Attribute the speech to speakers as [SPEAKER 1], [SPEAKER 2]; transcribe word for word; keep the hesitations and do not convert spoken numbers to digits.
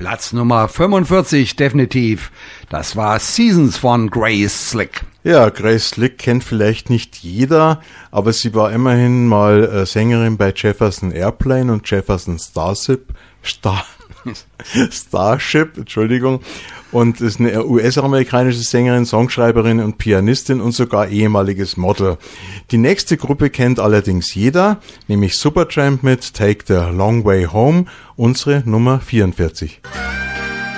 [SPEAKER 1] Platz Nummer fünfundvierzig, definitiv. Das war Seasons von Grace Slick.
[SPEAKER 2] Ja, Grace Slick kennt vielleicht nicht jeder, aber sie war immerhin mal äh, Sängerin bei Jefferson Airplane und Jefferson Starship. Star Starship, Entschuldigung. Und ist eine U S-amerikanische Sängerin, Songschreiberin und Pianistin und sogar ehemaliges Model. Die nächste Gruppe kennt allerdings jeder, nämlich Supertramp mit Take the Long Way Home, unsere Nummer vierundvierzig.